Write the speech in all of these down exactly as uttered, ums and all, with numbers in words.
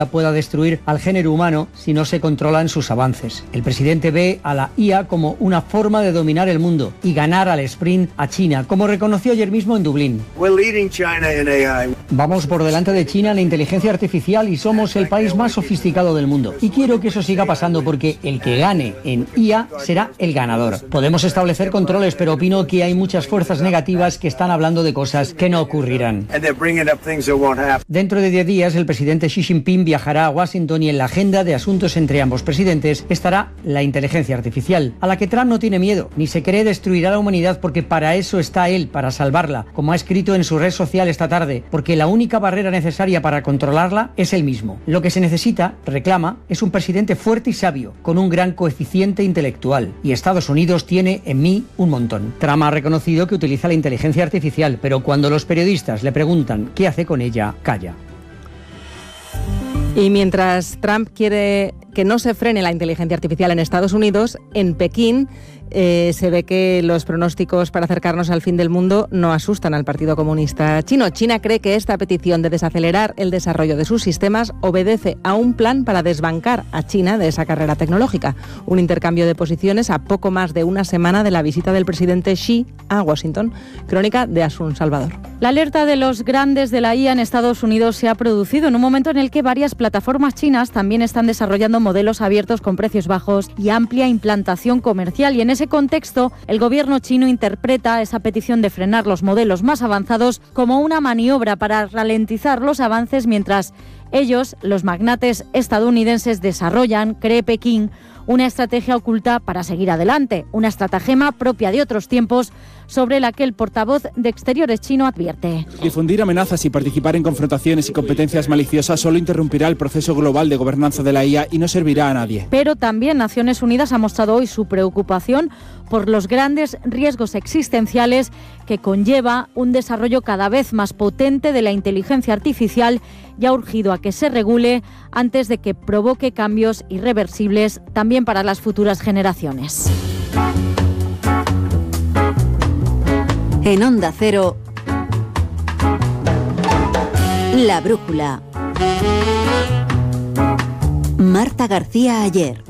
pueda destruir al género humano si no se controlan sus avances. El presidente ve a la I A como una forma de dominar el mundo y ganar al sprint a China, como reconoció ayer mismo en Dublín. Vamos por delante de China en la inteligencia artificial y somos el país más sofisticado del mundo. Y quiero que eso siga pasando porque el que gane en I A será el ganador. Podemos establecer controles, pero opino que hay muchas fuerzas negativas que están hablando de cosas que no ocurrirán. Dentro de diez días, el presidente Xi Jinping viajará a Washington y en la agenda de asuntos entre ambos presidentes estará la inteligencia artificial, a la que Trump no tiene miedo, ni se cree destruirá a la humanidad porque para eso está él, para salvarla, como ha escrito en su red social esta tarde, porque la única barrera necesaria para controlarla es él mismo. Lo que se necesita, reclama, es un presidente fuerte y sabio, con un gran coeficiente intelectual, y Estados Unidos tiene en mí un montón. Trump ha reconocido que utiliza la inteligencia artificial, pero cuando los periodistas le preguntan qué hace con ella, calla. Y mientras Trump quiere que no se frene la inteligencia artificial en Estados Unidos, en Pekín eh, se ve que los pronósticos para acercarnos al fin del mundo no asustan al Partido Comunista Chino. China cree que esta petición de desacelerar el desarrollo de sus sistemas obedece a un plan para desbancar a China de esa carrera tecnológica. Un intercambio de posiciones a poco más de una semana de la visita del presidente Xi a Washington. Crónica de Asun Salvador. La alerta de los grandes de la I A en Estados Unidos se ha producido en un momento en el que varias plataformas chinas también están desarrollando modelos abiertos con precios bajos y amplia implantación comercial. Y en ese contexto, el gobierno chino interpreta esa petición de frenar los modelos más avanzados como una maniobra para ralentizar los avances mientras ellos, los magnates estadounidenses, desarrollan, cree Pekín, una estrategia oculta para seguir adelante, una estratagema propia de otros tiempos sobre la que el portavoz de Exteriores chino advierte. Difundir amenazas y participar en confrontaciones y competencias maliciosas solo interrumpirá el proceso global de gobernanza de la I A y no servirá a nadie. Pero también Naciones Unidas ha mostrado hoy su preocupación por los grandes riesgos existenciales que conlleva un desarrollo cada vez más potente de la inteligencia artificial y ha urgido a que se regule antes de que provoque cambios irreversibles también para las futuras generaciones. En Onda Cero, La Brújula. Marta García Ayer.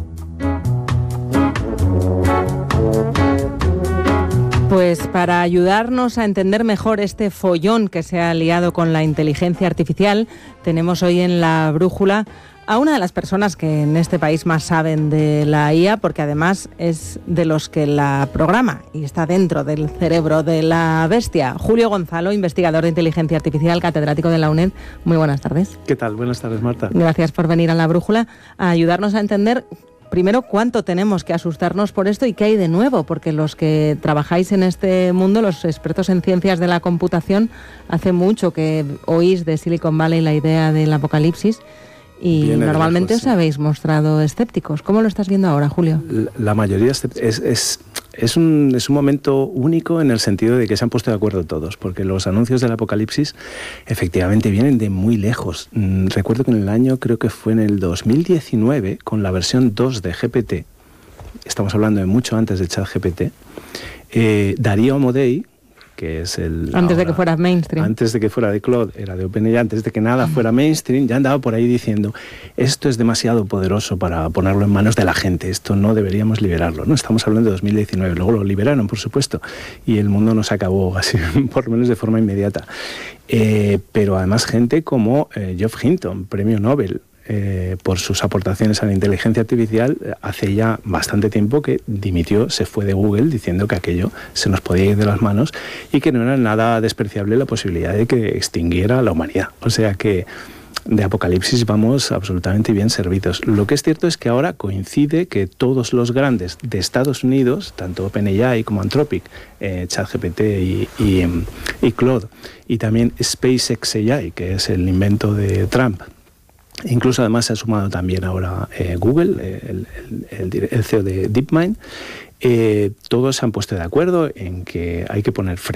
Pues para ayudarnos a entender mejor este follón que se ha liado con la inteligencia artificial, tenemos hoy en La Brújula a una de las personas que en este país más saben de la I A, porque además es de los que la programa y está dentro del cerebro de la bestia. Julio Gonzalo, investigador de inteligencia artificial, catedrático de la UNED. Muy buenas tardes. ¿Qué tal? Buenas tardes, Marta. Gracias por venir a La Brújula a ayudarnos a entender primero cuánto tenemos que asustarnos por esto y qué hay de nuevo, porque los que trabajáis en este mundo, los expertos en ciencias de la computación, hace mucho que oís de Silicon Valley la idea del apocalipsis. Y Viene normalmente lejos, os habéis mostrado escépticos. ¿Cómo lo estás viendo ahora, Julio? La, la mayoría es, es, es, un, es un momento único en el sentido de que se han puesto de acuerdo todos, porque los anuncios del apocalipsis efectivamente vienen de muy lejos. Mm, recuerdo que en el año, creo que fue en el dos mil diecinueve, con la versión dos de G P T, estamos hablando de mucho antes de ChatGPT, eh, Darío Amodei, que es el... Antes ahora, de que fuera mainstream. Antes de que fuera de Claude, era de OpenAI, antes de que nada fuera mainstream, ya andaba por ahí diciendo, esto es demasiado poderoso para ponerlo en manos de la gente, esto no deberíamos liberarlo, ¿no? Estamos hablando de dos mil diecinueve, luego lo liberaron, por supuesto, y el mundo nos acabó así, por lo menos de forma inmediata. Eh, pero además gente como eh, Geoff Hinton, premio Nobel, Eh, por sus aportaciones a la inteligencia artificial, hace ya bastante tiempo que dimitió, se fue de Google diciendo que aquello se nos podía ir de las manos y que no era nada despreciable la posibilidad de que extinguiera a la humanidad. O sea que de apocalipsis vamos absolutamente bien servidos. Lo que es cierto es que ahora coincide que todos los grandes de Estados Unidos, tanto OpenAI como Anthropic, eh, ChatGPT y, y, y Claude, y también SpaceX A I, que es el invento de Trump, incluso además se ha sumado también ahora eh, Google, eh, el, el, el C E O de DeepMind, eh, todos se han puesto de acuerdo en que hay que poner freno.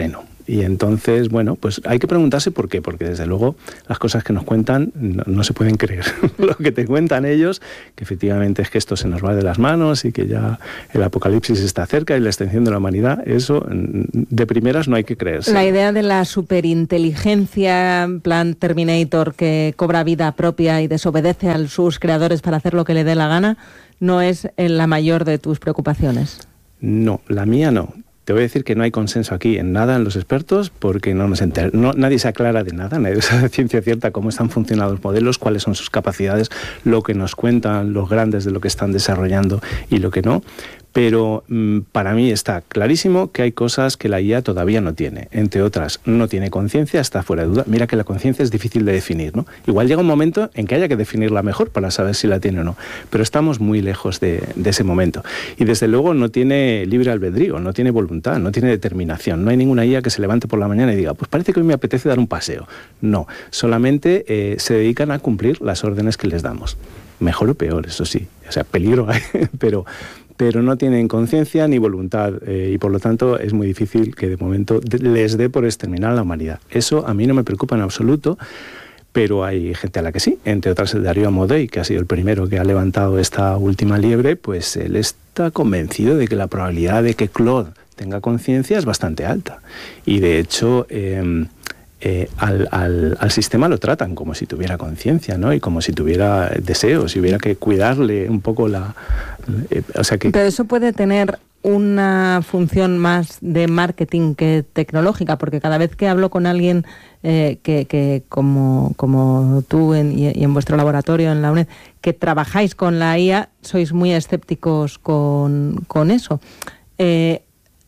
Y entonces, bueno, pues hay que preguntarse por qué, porque desde luego las cosas que nos cuentan no, no se pueden creer. Lo que te cuentan ellos, que efectivamente es que esto se nos va de las manos y que ya el apocalipsis está cerca y la extinción de la humanidad, eso de primeras no hay que creerse. La idea de la superinteligencia, en plan Terminator, que cobra vida propia y desobedece a sus creadores para hacer lo que le dé la gana, no es la mayor de tus preocupaciones. No, la mía no. Te voy a decir que no hay consenso aquí en nada en los expertos porque no nos enter- no, nadie se aclara de nada, nadie sabe ciencia cierta cómo están funcionando los modelos, cuáles son sus capacidades, lo que nos cuentan los grandes de lo que están desarrollando y lo que no. Pero mmm, para mí está clarísimo que hay cosas que la I A todavía no tiene. Entre otras, no tiene conciencia, está fuera de duda. Mira que la conciencia es difícil de definir, ¿no? Igual llega un momento en que haya que definirla mejor para saber si la tiene o no. Pero estamos muy lejos de, de ese momento. Y desde luego no tiene libre albedrío, no tiene voluntad, no tiene determinación. No hay ninguna I A que se levante por la mañana y diga, pues parece que hoy me apetece dar un paseo. No, solamente eh, se dedican a cumplir las órdenes que les damos. Mejor o peor, eso sí. O sea, peligro hay, pero... pero no tienen conciencia ni voluntad eh, y por lo tanto es muy difícil que de momento les dé por exterminar a la humanidad. Eso a mí no me preocupa en absoluto, pero hay gente a la que sí, entre otras el Darío Amodei, que ha sido el primero que ha levantado esta última liebre, pues él está convencido de que la probabilidad de que Claude tenga conciencia es bastante alta y de hecho... Eh, Eh, al, al, al sistema lo tratan como si tuviera conciencia, ¿no? Y como si tuviera deseos, y hubiera que cuidarle un poco la... Eh, o sea que... Pero eso puede tener una función más de marketing que tecnológica, porque cada vez que hablo con alguien eh, que, que como, como tú en, y en vuestro laboratorio en la UNED, que trabajáis con la I A, sois muy escépticos con, con eso. Eh,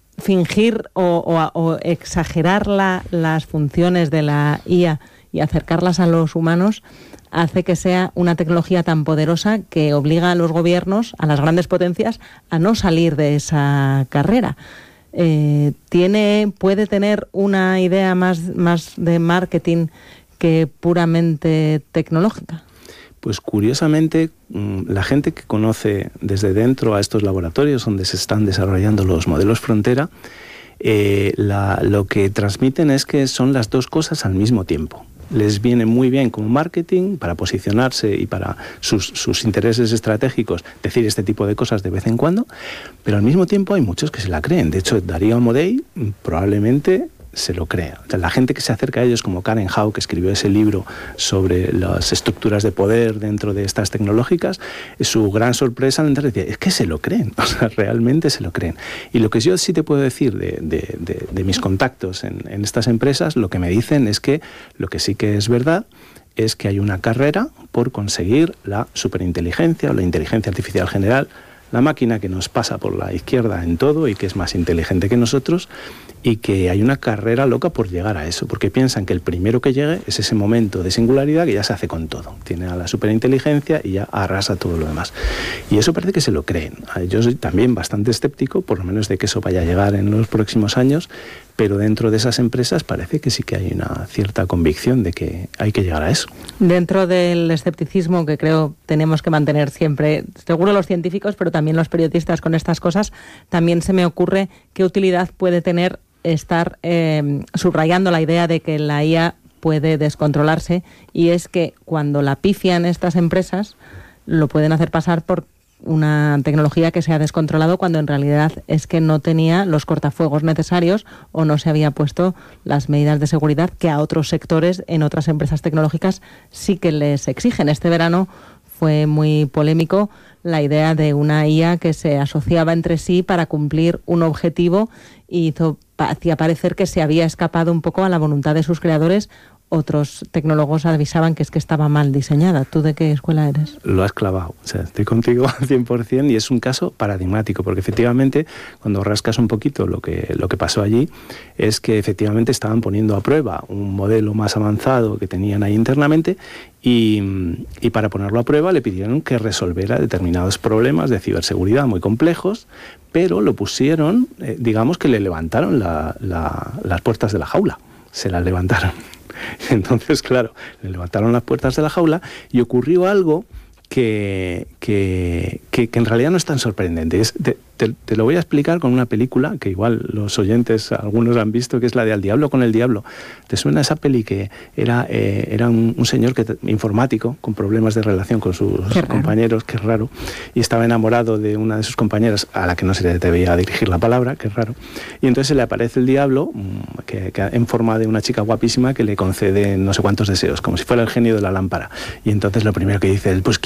fingir o, o, o exagerar la, las funciones de la I A y acercarlas a los humanos hace que sea una tecnología tan poderosa que obliga a los gobiernos, a las grandes potencias, a no salir de esa carrera. Eh, tiene, puede tener una idea más, más de marketing que puramente tecnológica. Pues curiosamente, la gente que conoce desde dentro a estos laboratorios donde se están desarrollando los modelos frontera, eh, la, lo que transmiten es que son las dos cosas al mismo tiempo. Les viene muy bien como marketing para posicionarse y para sus, sus intereses estratégicos decir este tipo de cosas de vez en cuando, pero al mismo tiempo hay muchos que se la creen. De hecho, Darío Amodei probablemente se lo crea. O sea, la gente que se acerca a ellos, como Karen Hao, que escribió ese libro sobre las estructuras de poder dentro de estas tecnológicas, su gran sorpresa al entrar decía, es que se lo creen, o sea, realmente se lo creen. Y lo que yo sí te puedo decir de, de, de, de mis contactos en, en estas empresas, lo que me dicen es que lo que sí que es verdad es que hay una carrera por conseguir la superinteligencia o la inteligencia artificial general, la máquina que nos pasa por la izquierda en todo y que es más inteligente que nosotros, y que hay una carrera loca por llegar a eso, porque piensan que el primero que llegue es ese momento de singularidad que ya se hace con todo. Tiene a la superinteligencia y ya arrasa todo lo demás. Y eso parece que se lo creen. Yo soy también bastante escéptico, por lo menos de que eso vaya a llegar en los próximos años, pero dentro de esas empresas parece que sí que hay una cierta convicción de que hay que llegar a eso. Dentro del escepticismo que creo tenemos que mantener siempre, seguro los científicos, pero también los periodistas con estas cosas, también se me ocurre qué utilidad puede tener estar eh, subrayando la idea de que la I A puede descontrolarse, y es que cuando la pifian estas empresas lo pueden hacer pasar por una tecnología que se ha descontrolado cuando en realidad es que no tenía los cortafuegos necesarios o no se había puesto las medidas de seguridad que a otros sectores en otras empresas tecnológicas sí que les exigen. Este verano fue muy polémico la idea de una I A que se asociaba entre sí para cumplir un objetivo y hizo, hacía parecer que se había escapado un poco a la voluntad de sus creadores. Otros tecnólogos avisaban que es que estaba mal diseñada. ¿Tú de qué escuela eres? Lo has clavado. O sea, estoy contigo al cien por ciento y es un caso paradigmático, porque efectivamente, cuando rascas un poquito lo que, lo que pasó allí, es que efectivamente estaban poniendo a prueba un modelo más avanzado que tenían ahí internamente y, y para ponerlo a prueba le pidieron que resolviera determinados problemas de ciberseguridad muy complejos, pero lo pusieron, eh, digamos que le levantaron la, la, las puertas de la jaula. Se las levantaron. Entonces, claro, le levantaron las puertas de la jaula y ocurrió algo que, que, que, que en realidad no es tan sorprendente. Es, te, te, te lo voy a explicar con una película que igual los oyentes, algunos han visto, que es la de Al Diablo con el Diablo. ¿Te suena esa peli que era, eh, era un, un señor que te, informático con problemas de relación con sus compañeros, que es raro, y estaba enamorado de una de sus compañeras a la que no se le debía dirigir la palabra, que es raro, y entonces se le aparece el diablo que, que en forma de una chica guapísima que le concede no sé cuántos deseos, como si fuera el genio de la lámpara, y entonces lo primero que dice él, pues